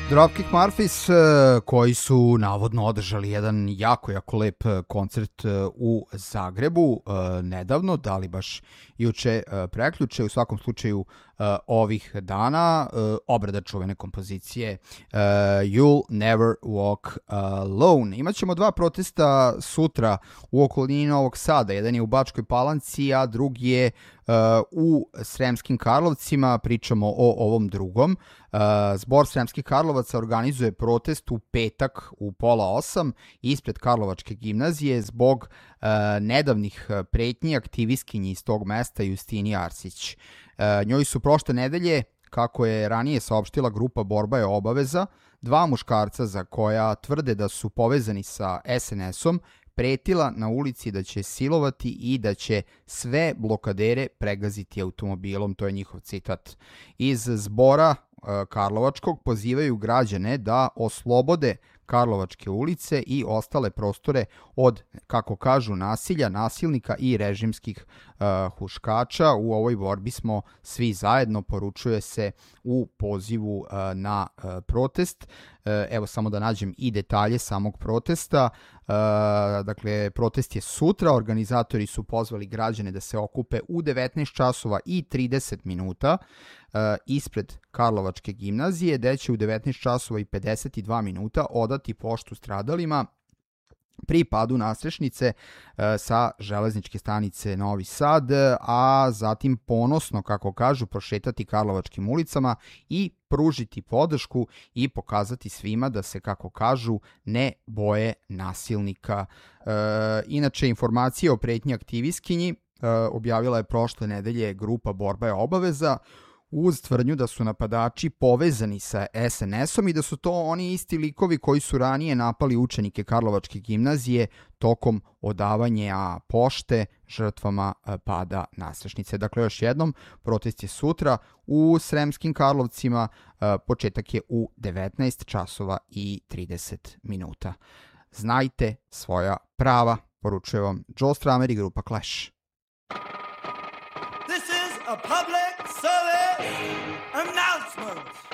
Dropkick Murphys, koji su navodno održali jedan jako lep koncert u Zagrebu nedavno, da li baš juče, preključe, u svakom slučaju ovih dana, obrada čuvene kompozicije You'll Never Walk Alone. Imaćemo dva protesta sutra u okolini Novog Sada, jedan je u Bačkoj Palanci, a drugi je u Sremskim Karlovcima. Pričamo o ovom drugom. Zbor Sremskih Karlovaca organizuje protest u petak u 7:30 ispred Karlovačke gimnazije zbog nedavnih pretnji aktivistkinji iz tog mesta Justini Arsić. Njoj su prošle nedelje, kako je ranije saopštila grupa Borba je obaveza, dva muškarca za koja tvrde da su povezani sa SNS-om pretila na ulici da će silovati i da će sve blokadere pregaziti automobilom, to je njihov citat. Iz zbora Karlovačkog pozivaju građane da oslobode Karlovačke ulice i ostale prostore od, kako kažu, nasilja, nasilnika i režimskih huškača. U ovoj borbi smo svi zajedno, poručuje se u pozivu na protest. Evo samo da nađem i detalje samog protesta. Dakle, protest je sutra, organizatori su pozvali građane da se okupe u 19 časova i 30 minuta ispred Karlovačke gimnazije, gde će u 19 časova i 52 minuta odati poštu stradalima pri padu nasrešnice sa železničke stanice Novi Sad, a zatim ponosno, kako kažu, prošetati Karlovačkim ulicama i pružiti podršku i pokazati svima da se, kako kažu, ne boje nasilnika. Inače, informacije o pretnji aktivistkinji objavila je prošle nedelje grupa Borba je obaveza, uz tvrdnju da su napadači povezani sa SNS-om i da su to oni isti likovi koji su ranije napali učenike Karlovačke gimnazije tokom odavanja pošte žrtvama pada nasrešnice. Dakle, još jednom, protest je sutra u Sremskim Karlovcima, početak je u 19 časova i 30 minuta. Znajte svoja prava, poručuje vam Joe Stramer i grupa Clash. This is a public service announcement.